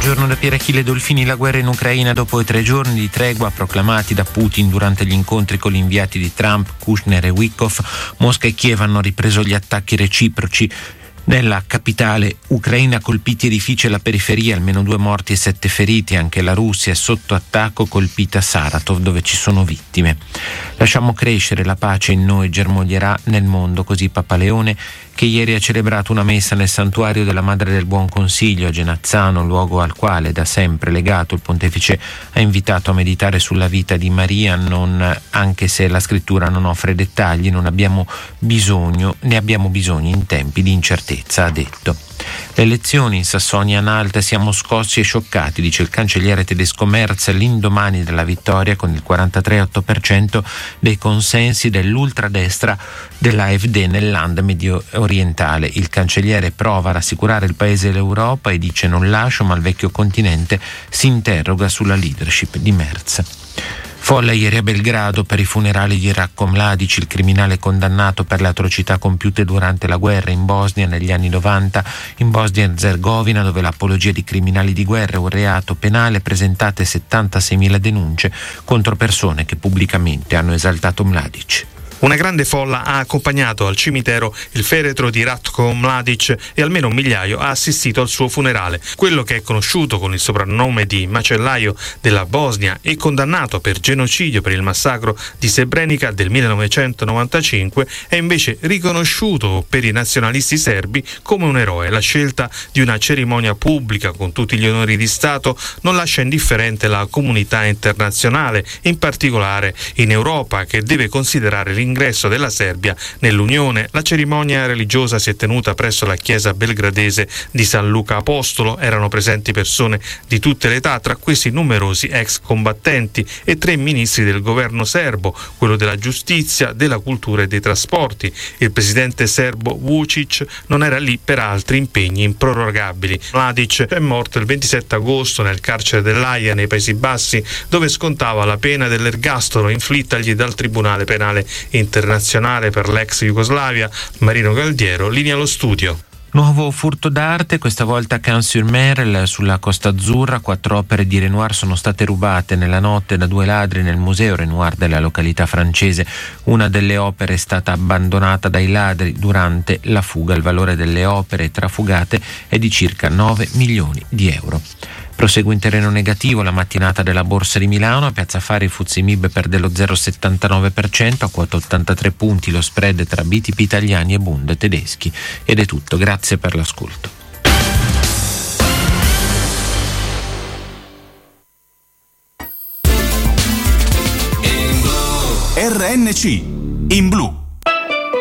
giorno da Pier Achille Dolfini. La guerra in Ucraina dopo i 3 giorni di tregua proclamati da Putin durante gli incontri con gli inviati di Trump, Kushner e Witkoff. Mosca e Kiev hanno ripreso gli attacchi reciproci. Nella capitale ucraina colpiti edifici alla periferia, almeno 2 morti e 7 feriti. Anche la Russia è sotto attacco, colpita Saratov, dove ci sono vittime. Lasciamo crescere la pace in noi, germoglierà nel mondo, così Papa Leone, che ieri ha celebrato una messa nel santuario della Madre del Buon Consiglio a Genazzano, luogo al quale da sempre legato il pontefice ha invitato a meditare sulla vita di Maria, anche se la scrittura non offre dettagli, ne abbiamo bisogno in tempi di incertezza, ha detto. Le elezioni in Sassonia-Anhalt, siamo scossi e scioccati, dice il cancelliere tedesco Merz l'indomani della vittoria con il 43,8% dei consensi dell'ultradestra dell'AfD nel land medio orientale. Il cancelliere prova a rassicurare il paese e l'Europa e dice: non lascio, ma il vecchio continente si interroga sulla leadership di Merz. Folla ieri a Belgrado per i funerali di Ratko Mladic, il criminale condannato per le atrocità compiute durante la guerra in Bosnia negli anni 90. In Bosnia e Erzegovina, dove l'apologia di criminali di guerra è un reato penale, presentate 76.000 denunce contro persone che pubblicamente hanno esaltato Mladic. Una grande folla ha accompagnato al cimitero il feretro di Ratko Mladic e almeno 1 migliaio ha assistito al suo funerale. Quello che è conosciuto con il soprannome di macellaio della Bosnia e condannato per genocidio per il massacro di Srebrenica del 1995 è invece riconosciuto per i nazionalisti serbi come un eroe. La scelta di una cerimonia pubblica con tutti gli onori di Stato non lascia indifferente la comunità internazionale, in particolare in Europa, che deve considerare l'ingresso della Serbia nell'Unione. La cerimonia religiosa si è tenuta presso la chiesa belgradese di San Luca Apostolo. Erano presenti persone di tutte le età, tra questi numerosi ex combattenti e 3 ministri del governo serbo, quello della giustizia, della cultura e dei trasporti. Il presidente serbo Vučić non era lì per altri impegni improrogabili. Mladic è morto il 27 agosto nel carcere dell'Aia nei Paesi Bassi, dove scontava la pena dell'ergastolo inflittagli dal Tribunale Penale Internazionale per l'ex Jugoslavia. Marino Galdiero, linea allo studio. Nuovo furto d'arte, questa volta a Cannes-sur-Mer, sulla Costa Azzurra. 4 opere di Renoir sono state rubate nella notte da 2 ladri nel museo Renoir della località francese. Una delle opere è stata abbandonata dai ladri durante la fuga. Il valore delle opere trafugate è di circa 9 milioni di euro. Prosegue in terreno negativo la mattinata della Borsa di Milano. A Piazza Affari FTSE MIB perde lo 0,79%, a quota 83 punti lo spread tra BTP italiani e Bund tedeschi. Ed è tutto, grazie per l'ascolto. RNC in blu.